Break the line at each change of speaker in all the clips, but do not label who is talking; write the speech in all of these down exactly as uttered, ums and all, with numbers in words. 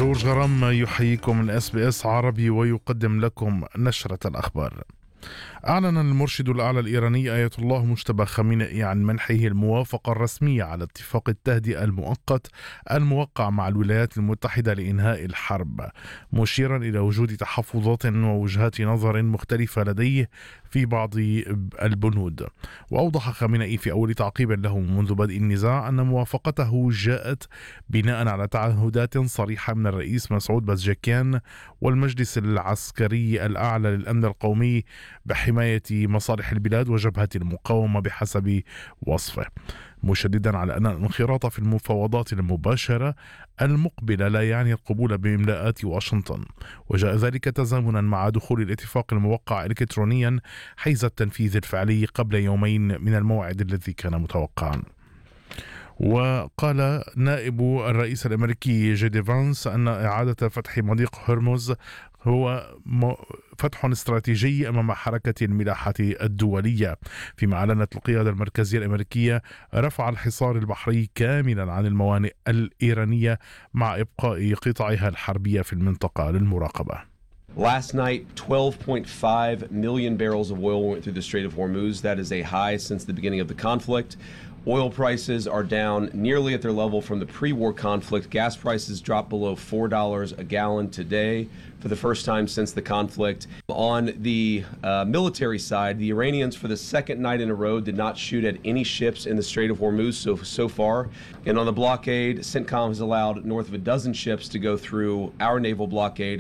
جورج غرام يحييكم من اس بي اس عربي ويقدم لكم نشرة الأخبار. أعلن المرشد الأعلى الإيراني آية الله مجتبى خامنئي عن منحه الموافقة الرسمية على اتفاق التهدئة المؤقت الموقع مع الولايات المتحدة لإنهاء الحرب، مشيرا إلى وجود تحفظات ووجهات نظر مختلفة لديه في بعض البنود. وأوضح خامنئي في أول تعقيب له منذ بدء النزاع أن موافقته جاءت بناء على تعهدات صريحة من الرئيس مسعود بزجكيان والمجلس العسكري الأعلى للأمن القومي بحماية مصالح البلاد وجبهة المقاومة بحسب وصفه، مشددا على أن الانخراط في المفاوضات المباشرة المقبلة لا يعني القبول بإملاءات واشنطن، وجاء ذلك تزامنا مع دخول الاتفاق الموقع إلكترونيا حيز التنفيذ الفعلي قبل يومين من الموعد الذي كان متوقعا. وقال نائب الرئيس الأمريكي جي دي فانس أن إعادة فتح مضيق هرمز هو فتح استراتيجي أمام حركة الملاحة الدولية، فيما أعلنت القيادة المركزية الأمريكية رفع الحصار البحري كاملا عن الموانئ الإيرانية مع إبقاء قطعها الحربية في المنطقة للمراقبة.
Last night, twelve point five million barrels of oil went through the Strait of Hormuz. That is a high since the beginning of the conflict. Oil prices are down nearly at their level from the pre-war conflict. Gas prices dropped below four dollars a gallon today for the first time since the conflict. On the uh, military side, the Iranians for the second night in a row did not shoot at any ships in the Strait of Hormuz so, so far. And on the blockade, CENTCOM has allowed north of a dozen ships to go through our naval blockade.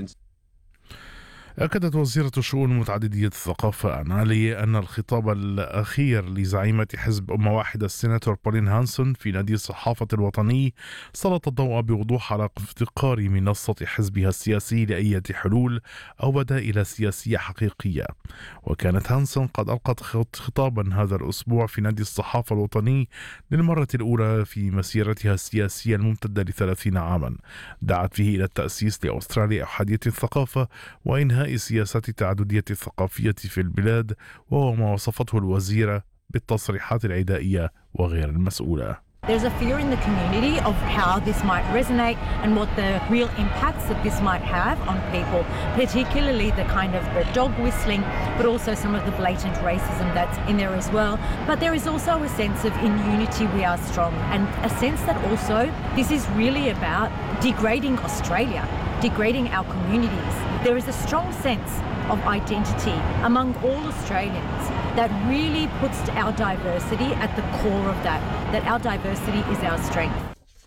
أكدت وزيرة الشؤون متعددية الثقافة أنالي أن الخطاب الأخير لزعيمة حزب أمة واحدة السيناتور بولين هانسون في نادي الصحافة الوطني سلط الضوء بوضوح على افتقار منصة حزبها السياسي لأي حلول أو بدائل سياسية حقيقية. وكانت هانسون قد ألقت خطابا هذا الأسبوع في نادي الصحافة الوطني للمرة الأولى في مسيرتها السياسية الممتدة لثلاثين عاما، دعت فيه إلى التأسيس لأستراليا أحادية الثقافة وإنهاء سياسات التعددية الثقافية في البلاد، وهو ما وصفته الوزيرة بالتصريحات العدائية وغير المسؤولة.
There's a fear in the community of how this might resonate and what the real impacts that this might have on people, particularly the kind of the dog whistling, but also some of the blatant racism that's in there as well. But there is also a sense of in unity we are strong, and a sense that also this is really about degrading Australia, degrading our communities. There is a strong sense of identity among all Australians that really puts our diversity at the core of that, that our diversity is our strength.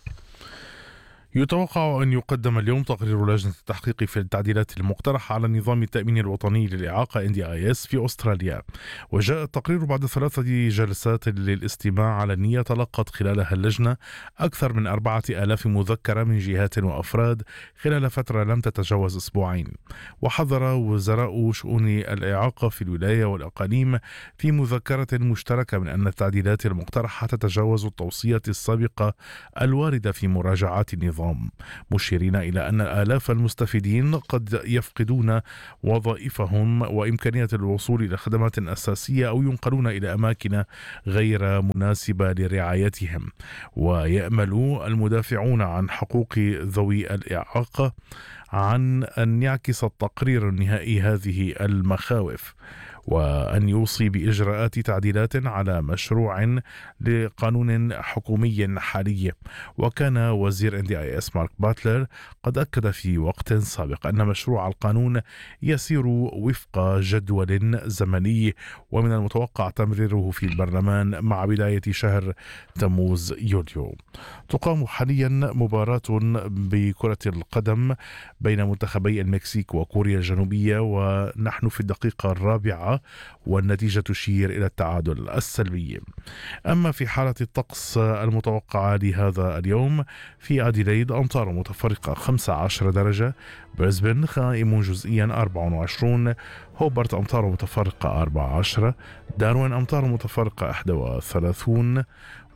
يتوقع أن يقدم اليوم تقرير لجنة التحقيق في التعديلات المقترحة على نظام التأمين الوطني للإعاقة إن دي آي إس في أستراليا. وجاء التقرير بعد ثلاثة جلسات للاستماع علنية تلقت خلالها اللجنة أكثر من أربعة آلاف مذكرة من جهات وأفراد خلال فترة لم تتجاوز أسبوعين. وحذر وزراء شؤون الإعاقة في الولاية والأقاليم في مذكرة مشتركة من أن التعديلات المقترحة تتجاوز التوصية السابقة الواردة في مراجعات النظام، مشيرين إلى أن آلاف المستفيدين قد يفقدون وظائفهم وإمكانية الوصول إلى خدمات أساسية أو ينقلون إلى أماكن غير مناسبة لرعايتهم. ويأمل المدافعون عن حقوق ذوي الإعاقة عن أن يعكس التقرير النهائي هذه المخاوف، وأن يوصي بإجراءات تعديلات على مشروع لقانون حكومي حالي. وكان وزير إن دي آي إس مارك باتلر قد أكد في وقت سابق أن مشروع القانون يسير وفق جدول زمني ومن المتوقع تمريره في البرلمان مع بداية شهر تموز يوليو. تقام حاليا مباراة بكرة القدم بين منتخبي المكسيك وكوريا الجنوبية، ونحن في الدقيقة الرابعة والنتيجة تشير إلى التعادل السلبي. أما في حالة الطقس المتوقعة لهذا اليوم، في أديلايد أمطار متفرقة خمسة عشر درجة، بريسبن غائم جزئيا أربعة وعشرين، هوبرت أمطار متفرقة أربعة عشر، داروين أمطار متفرقة واحد وثلاثين،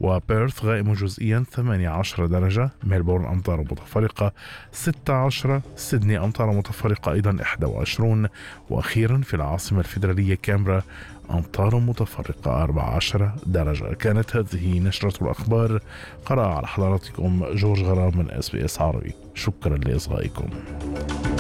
وبيرث غائم جزئيا ثمانية عشر درجة، ميلبورن أمطار متفرقة ستة عشر، سيدني أمطار متفرقة أيضا إحدى وعشرين، وأخيرا في العاصمة الفيدرالية كامبرا أمطار متفرقة أربعة عشر درجة. كانت هذه نشرة الأخبار، قرأ على حضراتكم جورج غرام من إس بي إس عربي. شكرا لإصغائكم.